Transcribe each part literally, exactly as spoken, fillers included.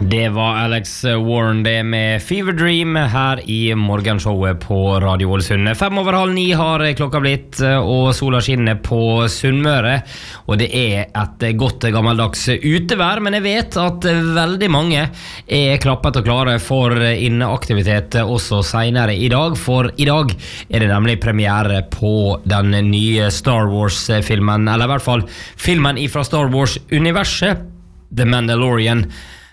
Det var Alex Warren det med Fever Dream her i morgenshowet på Radio Ålesund. Fem over halv ni har klokka blitt, og sola skinner på Sunnmøre. Og det er et godt gammeldags utevær, men jeg vet at veldig mange er klappet og klare for inneaktivitet også senere i dag. For i dag er det nemlig premiere på den nye Star Wars-filmen, eller i hvert fall filmen fra Star Wars-universet, The Mandalorian.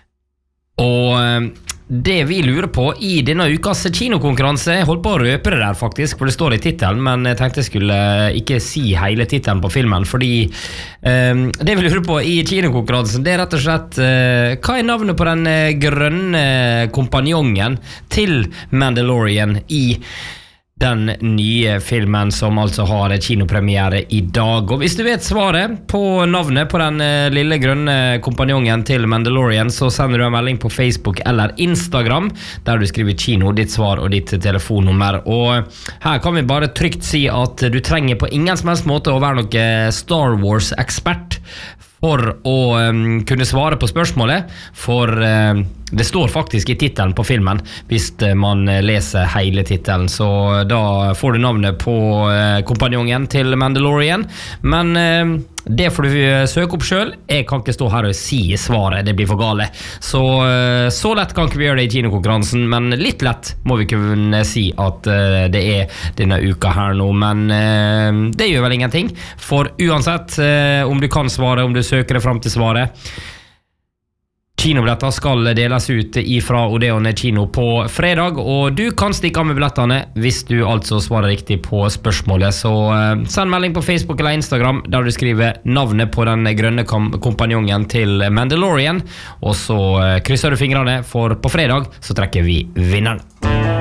Og det vi lurer på i denne ukas kinokonkurranse, jeg holdt på å røpe det der faktisk, for det står i titelen, men jeg tenkte jeg skulle ikke si hele titelen på filmen, fordi um, det vi lurer på i kinokonkurransen, det er rett og slett uh, hva er navnet på den grønne kompanjongen til Mandalorian i den nye filmen som altså har kinopremiere i dag. Og hvis du vet svaret på navnet på den lille grønne kompanjongen til Mandalorian, så sender du en melding på Facebook eller Instagram, der du skriver kino, ditt svar og ditt telefonnummer. Og her kan vi bare trygt si at du trenger på ingen som helst måte å være noe Star Wars-ekspert for å um, kunne svare på spørsmålet, for uh, det står faktisk i titelen på filmen hvis man leser hele titelen, så da får du navnet på uh, kompanjongen til Mandalorian, men uh, det får du søke opp selv. Jeg kan ikke stå her og si svaret, det blir for gale. Så, uh, så lett kan ikke vi gjøre det i kinokonkurransen, men litt lett må vi kunne si at uh, det er denne uka her nå, men uh, det gjør vel ingenting, for uansett uh, om du kan svare, om du søker deg frem til svaret. Kinobilletter skal deles ut ifra Odeon kino på fredag, og du kan stikke av med billettene hvis du altså svarer riktig på spørsmålet. Så uh, send melding på Facebook eller Instagram der du skriver navnet på den grønne kompanjongen til Mandalorian, og så uh, krysser du fingrene, for på fredag så trekker vi vinneren.